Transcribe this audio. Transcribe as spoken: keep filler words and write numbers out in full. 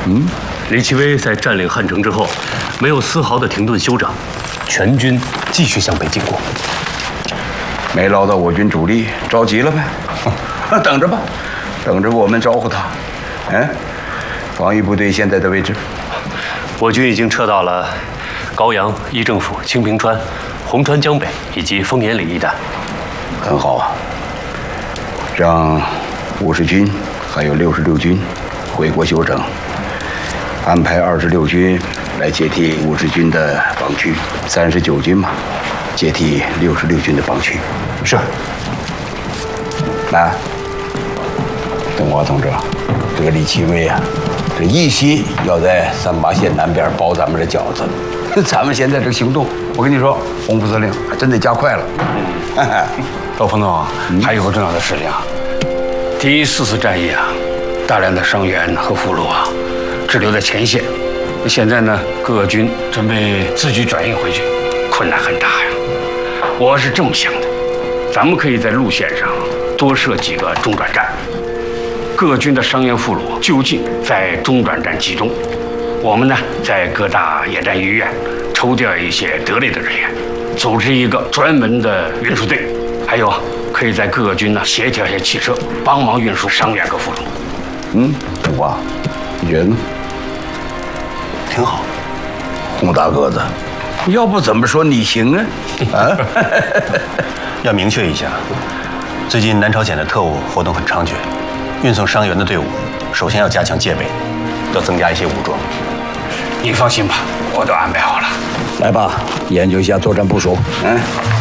嗯， 李奇微在占领汉城之后，没有丝毫的停顿休整，全军继续向北进攻。 没捞到我军主力，着急了呗？等着吧，等着我们招呼他。嗯，防御部队现在的位置， 我军已经撤到了高阳、议政府、清平川、红川江北以及丰岩里一带。 很好啊，让五十军还有六十六军回国休整，安排二十六军来接替五十军的防区，三十九军嘛，接替六十六军的防区。 是。 来，邓华同志，这个李奇微啊，这一心要在三八线南边包咱们的饺子。咱们现在这个行动，我跟你说，洪副司令还真得加快了。 老彭总，嗯、还有个重要的事情啊，第四次战役啊，大量的伤员和俘虏啊，滞留在前线。现在呢，各军准备自举转运回去，困难很大呀。我是这么想的，咱们可以在路线上多设几个中转站，各军的伤员俘虏就近在中转站集中。我们呢，在各大野战医院抽调一些得力的人员，组织一个专门的运输队。还有，可以在各军呢协调一些汽车，帮忙运输伤员和俘虏。 嗯，邓华，你觉得呢？ 挺好。 洪大个子，要不怎么说你行啊？啊？ 要明确一下，最近南朝鲜的特务活动很猖獗，运送伤员的队伍首先要加强戒备，要增加一些武装。 你放心吧，我都安排好了。 来吧，研究一下作战部署。嗯。